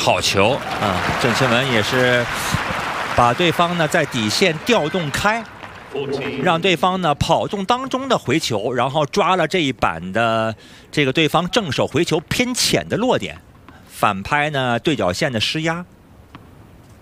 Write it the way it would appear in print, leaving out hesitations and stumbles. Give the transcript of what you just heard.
好球啊！郑钦文也是把对方呢在底线调动开，让对方呢跑动当中的回球，然后抓了这一板的这个对方正手回球偏浅的落点，反拍呢对角线的施压。